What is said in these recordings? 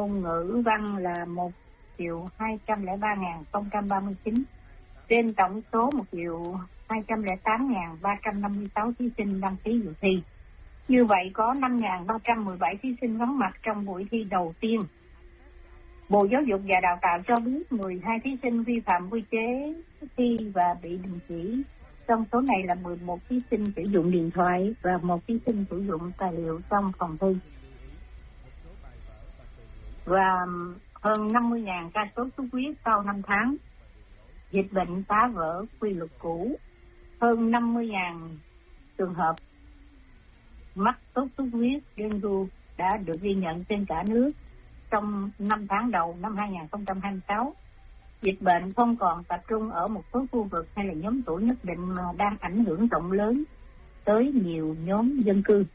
môn ngữ văn là 1.203.039 trên tổng số 1.208.356 thí sinh đăng ký dự thi. Như vậy có 5.317 thí sinh vắng mặt trong buổi thi đầu tiên. Bộ Giáo dục và Đào tạo cho biết 12 thí sinh vi phạm quy chế thi và bị đình chỉ. Trong số này là 11 thí sinh sử dụng điện thoại và 1 thí sinh sử dụng tài liệu trong phòng thi. Và hơn 50.000 ca sốt xuất huyết sau 5 tháng. Dịch bệnh phá vỡ quy luật cũ. Hơn 50.000 trường hợp mắc sốt xuất huyết dengue đã được ghi nhận trên cả nước trong 5 tháng đầu năm 2026. Dịch bệnh không còn tập trung ở một số khu vực hay là nhóm tuổi nhất định mà đang ảnh hưởng rộng lớn tới nhiều nhóm dân cư.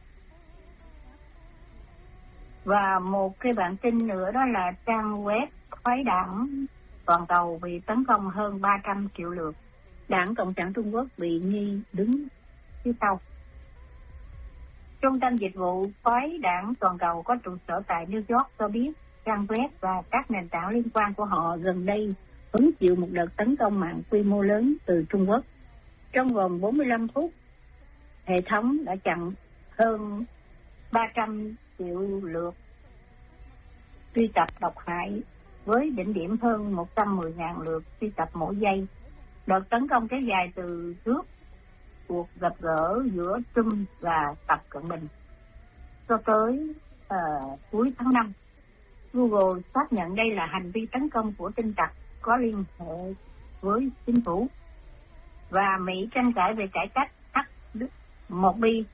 Và một cái bản tin nữa đó là trang web phái đảng toàn cầu bị tấn công hơn 300 triệu lượt. Đảng Cộng sản Trung Quốc bị nghi đứng phía sau. Trung tâm dịch vụ phái đảng toàn cầu có trụ sở tại New York cho biết trang web và các nền tảng liên quan của họ gần đây hứng chịu một đợt tấn công mạng quy mô lớn từ Trung Quốc. Trong vòng 45 phút, hệ thống đã chặn hơn 300 triệu lượt truy cập độc hại với đỉnh điểm hơn 110.000 lượt truy cập mỗi giây. Đợt tấn công kéo dài từ trước cuộc gặp gỡ giữa Trump và Tập Cận Bình cho tới cuối tháng 5. Google xác nhận đây là hành vi tấn công của tin tặc có liên hệ với chính phủ. Và Mỹ tranh cãi về cải cách H1B.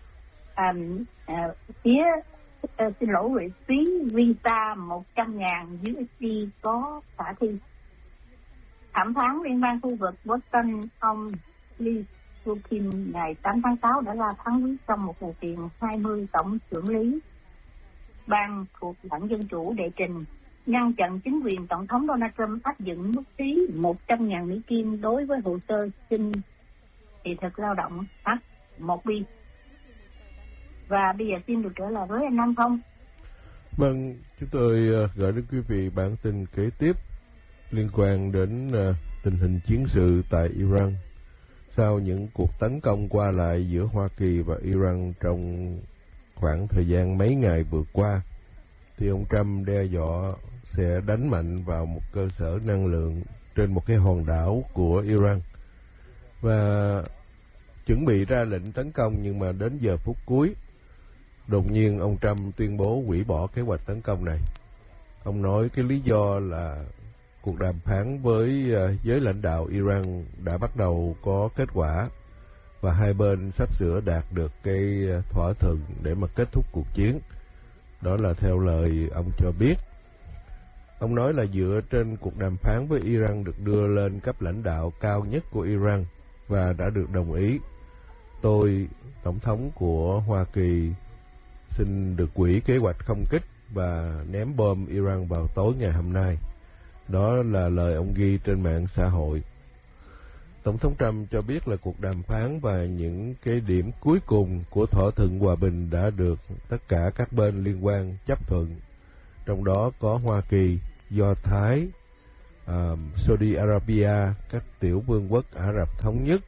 Phí visa 100.000 USD có khả thi. Thẩm phán liên bang khu vực Boston ông Lee Sukin ngày 8 tháng 6 đã ra phán quyết trong một vụ kiện 20 tổng trưởng lý bang thuộc đảng Dân Chủ đệ trình ngăn chặn chính quyền Tổng thống Donald Trump áp dụng mức phí 100.000 Mỹ Kim đối với hồ sơ xin thị thực lao động H1B. Và bây giờ xin được trở lại với anh Nam Phong. Vâng, chúng tôi gửi đến quý vị bản tin kế tiếp liên quan đến tình hình chiến sự tại Iran. Sau những cuộc tấn công qua lại giữa Hoa Kỳ và Iran trong khoảng thời gian mấy ngày vừa qua, thì ông Trump đe dọa sẽ đánh mạnh vào một cơ sở năng lượng trên một cái hòn đảo của Iran và chuẩn bị ra lệnh tấn công, nhưng mà đến giờ phút cuối đột nhiên ông Trump tuyên bố hủy bỏ kế hoạch tấn công này. Ông nói cái lý do là cuộc đàm phán với giới lãnh đạo Iran đã bắt đầu có kết quả và hai bên sắp sửa đạt được cái thỏa thuận để mà kết thúc cuộc chiến. Đó là theo lời ông cho biết. Ông nói là dựa trên cuộc đàm phán với Iran được đưa lên cấp lãnh đạo cao nhất của Iran và đã được đồng ý. Tôi, Tổng thống của Hoa Kỳ, xin được hủy kế hoạch không kích và ném bom Iran vào tối ngày hôm nay. Đó là lời ông ghi trên mạng xã hội. Tổng thống Trump cho biết là cuộc đàm phán và những cái điểm cuối cùng của thỏa thuận hòa bình đã được tất cả các bên liên quan chấp thuận. Trong đó có Hoa Kỳ, Do Thái, Saudi Arabia, các tiểu vương quốc Ả Rập Thống Nhất,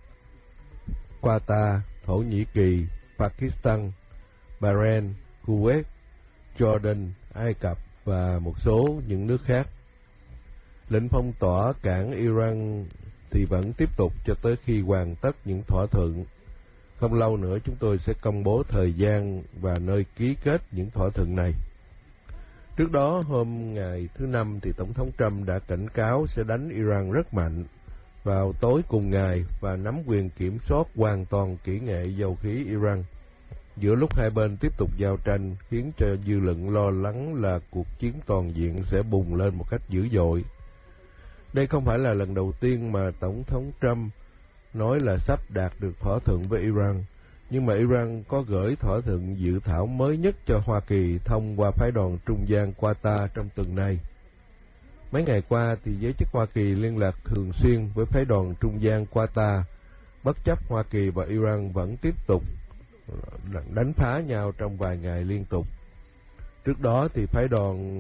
Qatar, Thổ Nhĩ Kỳ, Pakistan, Bahrain, Kuwait, Jordan, Ai Cập và một số những nước khác. Lệnh phong tỏa cảng Iran thì vẫn tiếp tục cho tới khi hoàn tất những thỏa thuận. Không lâu nữa chúng tôi sẽ công bố thời gian và nơi ký kết những thỏa thuận này. Trước đó, hôm ngày thứ Năm thì Tổng thống Trump đã cảnh cáo sẽ đánh Iran rất mạnh vào tối cùng ngày và nắm quyền kiểm soát hoàn toàn kỹ nghệ dầu khí Iran. Giữa lúc hai bên tiếp tục giao tranh khiến cho dư luận lo lắng là cuộc chiến toàn diện sẽ bùng lên một cách dữ dội. Đây không phải là lần đầu tiên mà Tổng thống Trump nói là sắp đạt được thỏa thuận với Iran, nhưng mà Iran có gửi thỏa thuận dự thảo mới nhất cho Hoa Kỳ thông qua phái đoàn trung gian Qatar trong tuần này. Mấy ngày qua thì giới chức Hoa Kỳ liên lạc thường xuyên với phái đoàn trung gian Qatar, bất chấp Hoa Kỳ và Iran vẫn tiếp tục đánh phá nhau trong vài ngày liên tục. Trước đó thì phái đoàn